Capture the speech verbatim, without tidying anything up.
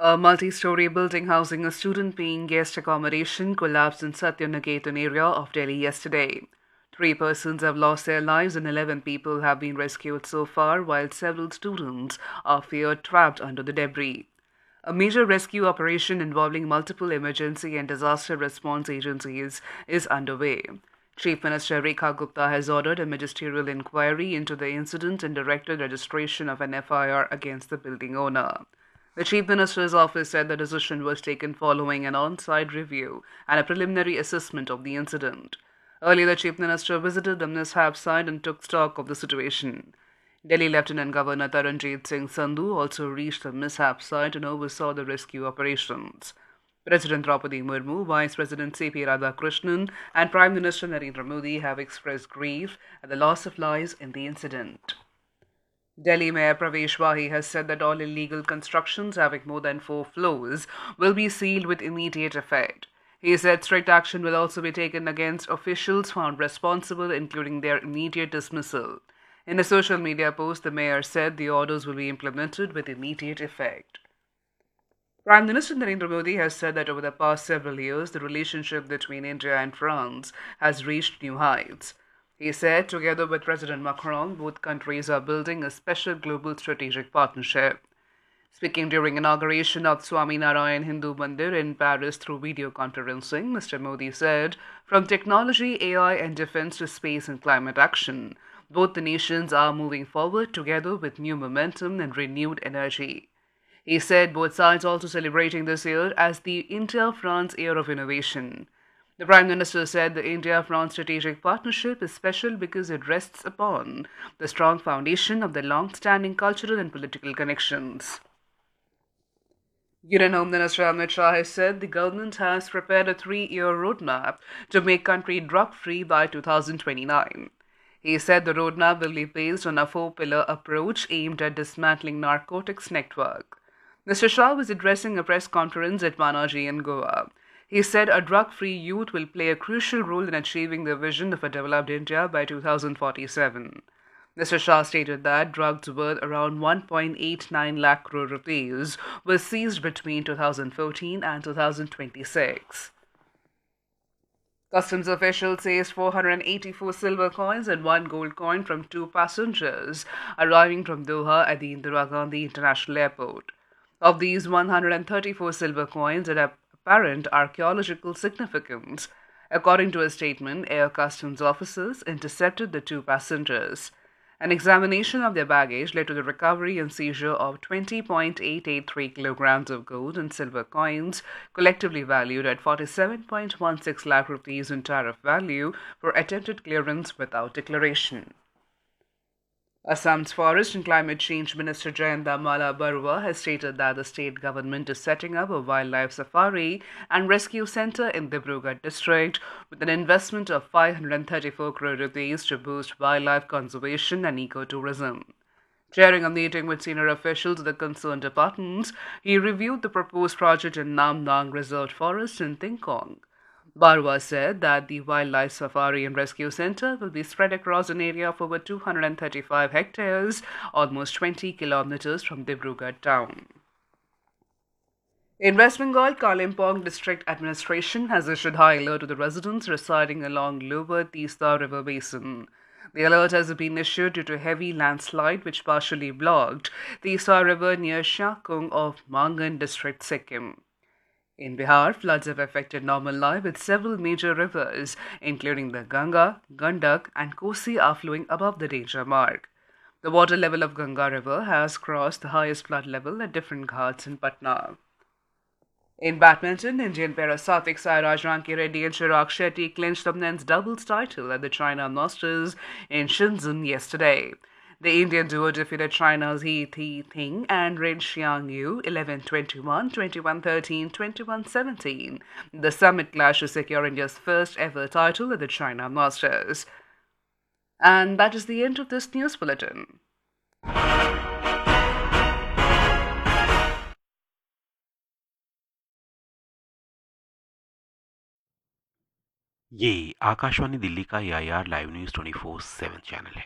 A multi-story building housing a student paying guest accommodation collapsed in Satyaniketan area of Delhi yesterday. Three persons have lost their lives and eleven people have been rescued so far, while several students are feared trapped under the debris. A major rescue operation involving multiple emergency and disaster response agencies is underway. Chief Minister Rekha Gupta has ordered a magisterial inquiry into the incident and directed registration of an F I R against the building owner. The Chief Minister's office said the decision was taken following an on-site review and a preliminary assessment of the incident. Earlier, the Chief Minister visited the mishap site and took stock of the situation. Delhi Lieutenant Governor Taranjeet Singh Sandhu also reached the mishap site and oversaw the rescue operations. President Draupadi Murmu, Vice President C P Radhakrishnan, and Prime Minister Narendra Modi have expressed grief at the loss of lives in the incident. Delhi Mayor Pravesh Wahi has said that all illegal constructions having more than four floors will be sealed with immediate effect. He said strict action will also be taken against officials found responsible, including their immediate dismissal. In a social media post, the mayor said the orders will be implemented with immediate effect. Prime Minister Narendra Modi has said that over the past several years, the relationship between India and France has reached new heights. He said, together with President Macron, both countries are building a special global strategic partnership. Speaking during inauguration of Swaminarayan Hindu Mandir in Paris through video conferencing, Mister Modi said, from technology, A I, and defense to space and climate action, both the nations are moving forward together with new momentum and renewed energy. He said both sides also celebrating this year as the India-France Year of Innovation. The Prime Minister said the India-France strategic partnership is special because it rests upon the strong foundation of the long-standing cultural and political connections. Union Home Minister Amit Shah has said the government has prepared a three-year roadmap to make country drug-free by two thousand twenty-nine. He said the roadmap will be based on a four-pillar approach aimed at dismantling narcotics network. Mister Shah was addressing a press conference at Panaji in Goa. He said a drug-free youth will play a crucial role in achieving the vision of a developed India by two thousand forty-seven. Mister Shah stated that drugs worth around one point eight nine lakh crore rupees were seized between two thousand fourteen and two thousand twenty-six. Customs officials seized four hundred eighty-four silver coins and one gold coin from two passengers arriving from Doha at the Indira Gandhi International Airport. Of these, one hundred thirty-four silver coins had apparent archaeological significance. According to a statement, Air Customs officers intercepted the two passengers. An examination of their baggage led to the recovery and seizure of twenty point eight eight three kilograms of gold and silver coins, collectively valued at forty-seven point one six lakh rupees in tariff value for attempted clearance without declaration. Assam's Forest and Climate Change Minister Jayanta Mala Barua has stated that the state government is setting up a wildlife safari and rescue center in Dibrugarh district with an investment of five hundred thirty-four crore rupees to boost wildlife conservation and ecotourism. Chairing a meeting with senior officials of the concerned departments, he reviewed the proposed project in Nam Nang Reserve Forest in Tingkong. Barwa said that the Wildlife Safari and Rescue Center will be spread across an area of over two hundred thirty-five hectares, almost twenty kilometers from Dibrugarh town. In West Bengal, Kalimpong District Administration has issued high alert to the residents residing along Lower Tista River Basin. The alert has been issued due to heavy landslide which partially blocked the Tista River near Shakung of Mangan District, Sikkim. In Bihar, floods have affected normal life with several major rivers, including the Ganga, Gandak, and Kosi, are flowing above the danger mark. The water level of Ganga River has crossed the highest flood level at different ghats in Patna. In badminton, Indian pair Satvik Sairaj Rankireddy and Chirag Shetty clinched the men's doubles title at the China Masters in Shenzhen yesterday. The Indian duo defeated China's He Thi-Ting and Ren Xiangyu eleven twenty-one, twenty-one thirteen, twenty-one seventeen. The summit clash to secure India's first ever title at the China Masters. And that is the end of this news bulletin. ये आकाशवाणी दिल्ली का ए I R live news twenty four seven channel है।